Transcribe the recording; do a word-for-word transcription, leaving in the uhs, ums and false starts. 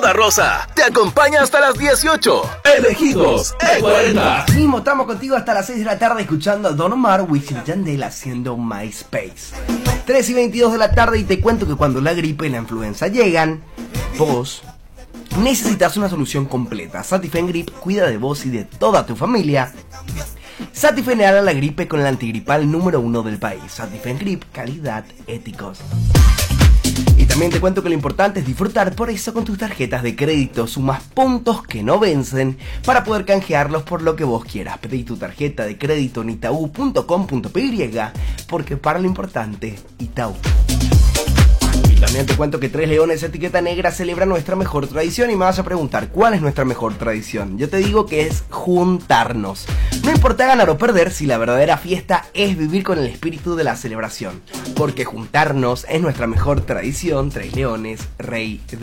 Boda Rosa te acompaña hasta las dieciocho. Elegidos E cuarenta. Mismo, estamos contigo hasta las seis de la tarde escuchando a Don Omar, Wisin y Yandel haciendo MySpace. tres y veintidós de la tarde y te cuento que cuando la gripe y la influenza llegan, vos necesitas una solución completa. Satifen Grip cuida de vos y de toda tu familia. Satifen a la gripe con el antigripal número uno del país. Satifen Grip, calidad, éticos. Y también te cuento que lo importante es disfrutar, por eso con tus tarjetas de crédito sumas puntos que no vencen para poder canjearlos por lo que vos quieras. Pedí tu tarjeta de crédito en itaú punto com punto pe y, porque para lo importante, Itaú. Y también te cuento que Tres Leones Etiqueta Negra celebra nuestra mejor tradición y me vas a preguntar, ¿cuál es nuestra mejor tradición? Yo te digo que es juntarnos. No importa ganar o perder, si la verdadera fiesta es vivir con el espíritu de la celebración. Porque juntarnos es nuestra mejor tradición, Tres Leones, Rey